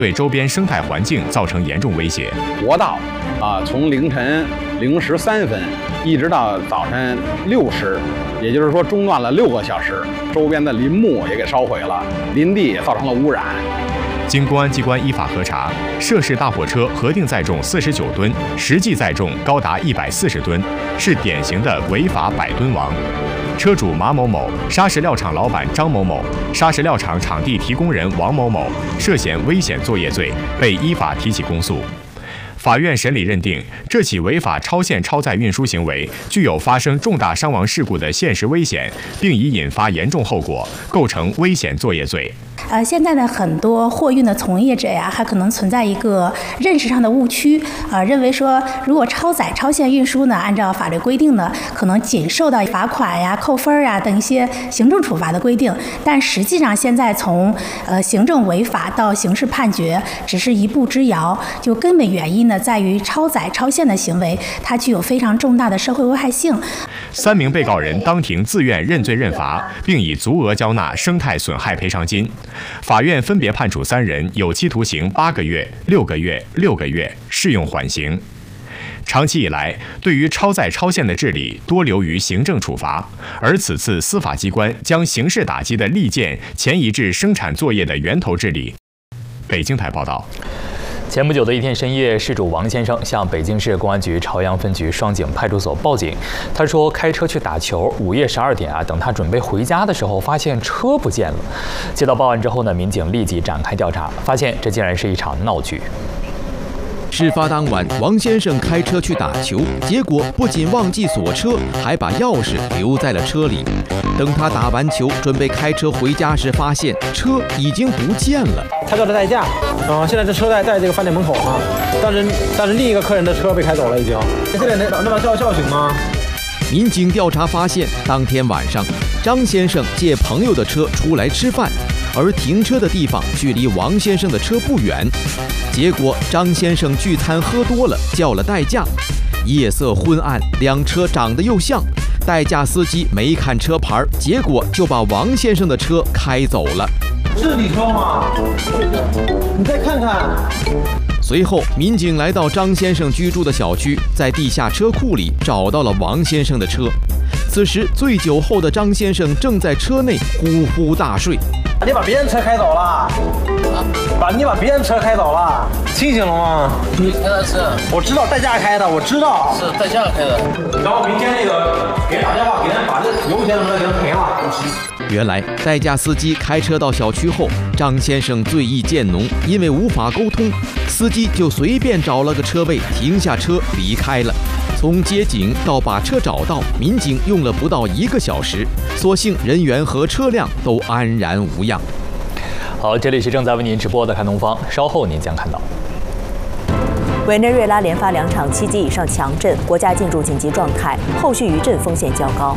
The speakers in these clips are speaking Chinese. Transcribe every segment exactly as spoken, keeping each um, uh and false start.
对周边生态环境造成严重威胁。 国道啊，从凌晨零时三分一直到早晨六时，也就是说中断了六个小时，周边的林木也给烧毁了，林地也造成了污染。 经公安机关依法核查，涉事大货车核定载重四十九吨，实际载重高达一百四十吨，是典型的违法百吨王。车主马某某、砂石料厂老板张某某、砂石料厂场地提供人王某某涉嫌危险作业罪，被依法提起公诉。法院审理认定，这起违法超限超载运输行为具有发生重大伤亡事故的现实危险，并已引发严重后果，构成危险作业罪。 呃，现在的很多货运的从业者呀，还可能存在一个认识上的误区，呃，认为说如果超载、超限运输呢，按照法律规定呢，可能仅受到罚款呀、扣分啊等一些行政处罚的规定。但实际上，现在从呃行政违法到刑事判决，只是一步之遥。就根本原因呢，在于超载、超限的行为，它具有非常重大的社会危害性。 三名被告人当庭自愿认罪认罚，并已足额交纳生态损害赔偿金。法院分别判处三人有期徒刑八个月、六个月、六个月，适用缓刑。长期以来，对于超载超限的治理多流于行政处罚，而此次司法机关将刑事打击的利剑前移至生产作业的源头治理。北京台报道。 前不久的一天深夜，事主王先生向北京市公安局朝阳分局双井派出所报警。他说，开车去打球，午夜十二点啊，等他准备回家的时候，发现车不见了。接到报案之后呢，民警立即展开调查，发现这竟然是一场闹剧。 事发当晚，王先生开车去打球，结果不仅忘记锁车，还把钥匙留在了车里。等他打完球，准备开车回家时，发现车已经不见了。 他叫的代驾，啊，现在这车在在这个饭店门口啊，但是但是另一个客人的车被开走了，已经。现在能能把叫叫醒吗？ 民警调查发现，当天晚上，张先生借朋友的车出来吃饭，而停车的地方距离王先生的车不远。结果张先生聚餐喝多了，叫了代驾。夜色昏暗，两车长得又像，代驾司机没看车牌，结果就把王先生的车开走了。 是你车吗？你再看看。 随后，民警来到张先生居住的小区，在地下车库里找到了王先生的车。此时，醉酒后的张先生正在车内呼呼大睡。 你把别人车开走了，把你把别人车开走了，清醒了吗？ 你开的是？ 我知道代驾开的，我知道是代驾开的。 然后明天那个给人打电话，给人把这油钱什么的给人赔了。 原来代驾司机开车到小区后，张先生醉意渐浓，因为无法沟通，司机就随便找了个车位停下车离开了。从接警到把车找到，民警用了不到一个小时，所幸人员和车辆都安然无恙。 好，这里是正在为您直播的看东方，稍后您将看到。 委内瑞拉连发两场七级以上强震，国家进入紧急状态，后续余震风险较高。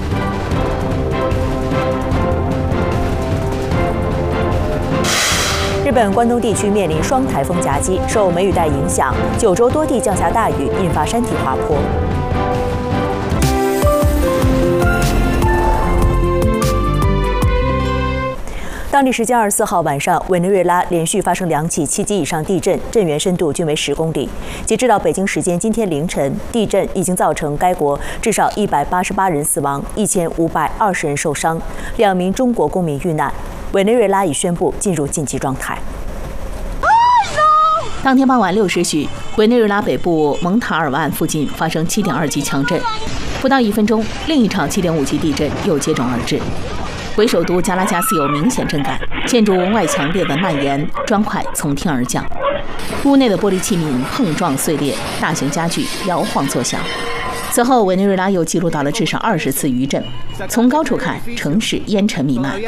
日本关东地区面临双台风夹击，受梅雨带影响，九州多地降下大雨，引发山体滑坡。当地时间二十四号晚上，委内瑞拉连续发生两起七级以上地震，震源深度均为十公里。截至到北京时间今天凌晨，地震已经造成该国至少一百八十八人死亡，一千五百二十人受伤，两名中国公民遇难。委内瑞拉已宣布进入紧急状态。 当天傍晚六时许，委内瑞拉北部蒙塔尔湾附近发生七点二级强震，不到一分钟，另一场七点五级地震又接踵而至。为首都加拉加斯有明显震感，建筑外墙裂得蔓延，砖块从天而降，屋内的玻璃器皿碰撞碎裂，大型家具摇晃作响。此后，委内瑞拉又记录到了至少二十次余震。从高处看，城市烟尘弥漫。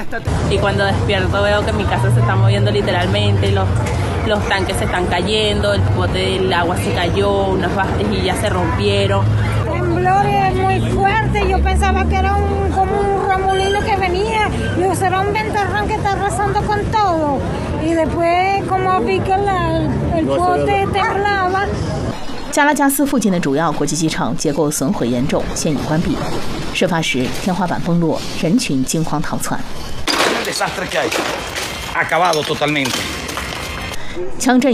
Los tanques se están cayendo, el pote del agua se cayó, unas vajillas se rompieron. Temblores muy fuertes, yo pensaba que era un, como un remolino que venía, y será un ventarrón que está arrasando con todo. Y después, como vi que la, el pote temblaba. 加拉加斯附近的主要国际机场结构损毁严重，现已关闭。事发时，天花板崩落，人群惊慌逃窜。 强震